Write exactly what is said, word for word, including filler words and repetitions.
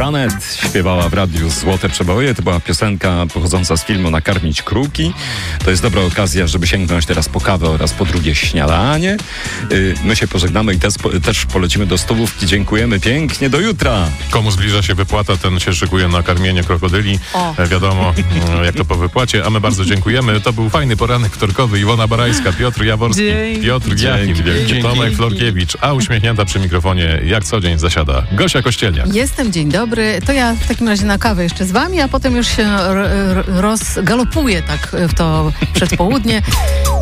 Janet śpiewała w radiu Złote Przeboje. To była piosenka pochodząca z filmu Nakarmić kruki. To jest dobra okazja, żeby sięgnąć teraz po kawę oraz po drugie śniadanie. My się pożegnamy i też, też polecimy do stołówki. Dziękujemy pięknie. Do jutra. Komu zbliża się wypłata, ten się szykuje na karmienie krokodyli. O. Wiadomo, jak to po wypłacie. A my bardzo dziękujemy. To był fajny poranek wtorkowy. Iwona Barajska, Piotr Jaworski, Dzień. Piotr Giachim, Tomek Florkiewicz, a uśmiechnięta przy mikrofonie jak co dzień zasiada Gosia Kościelniak. Jestem, dzień dobry. To ja w takim razie na kawę jeszcze z wami, a potem już się rozgalopuję tak w to przedpołudnie.